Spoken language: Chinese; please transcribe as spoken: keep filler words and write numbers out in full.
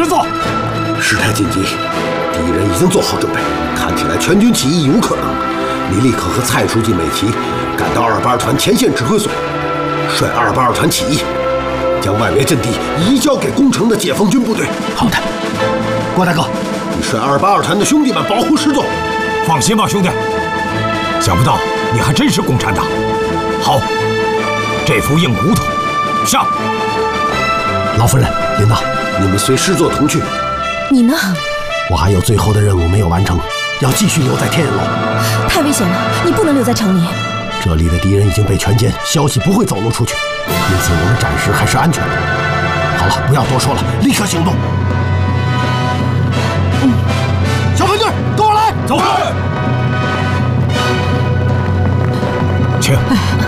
师座。 事态紧急，敌人已经做好准备，看起来全军起义有可能。你立刻和蔡书记、美琪赶到二八二团前线指挥所，率二八二团起义，将外围阵地移交给攻城的解放军部队。 好的，郭大哥， 你率二八二团的兄弟们保护师座。 放心吧，兄弟。想不到你还真是共产党。好，这副硬骨头，上。 老夫人，领导， 你们随师座同去。 你呢？ 我还有最后的任务没有完成，要继续留在天眼楼。 太危险了，你不能留在城里。 这里的敌人已经被全歼，消息不会走漏出去，因此我们暂时还是安全的。好了，不要多说了，立刻行动。 嗯， 小分队，跟我来， 走。请。